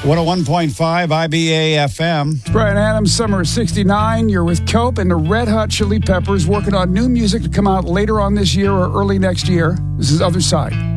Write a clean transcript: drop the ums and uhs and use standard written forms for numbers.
101.5 IBA FM. It's Brian Adams, summer of 69. You're with Cope and the Red Hot Chili Peppers working on new music to come out later on this year or early next year. This is Other Side.